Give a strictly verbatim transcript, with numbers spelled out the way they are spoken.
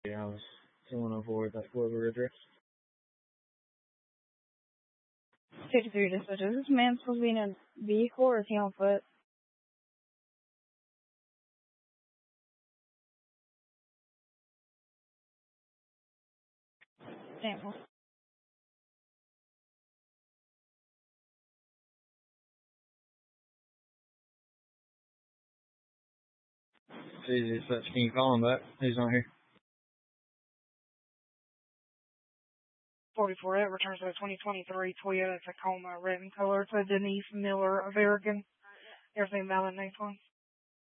Yeah, I was someone avoid that Glover address. fifty-three dispatcher. Is this man supposed to be in a vehicle or is he on foot? Damn. It's easy as such. Can you call him back? He's not here. forty-four eight returns to the twenty twenty-three Toyota Tacoma red in color to Denise Miller of Aragon. Everything valid next one.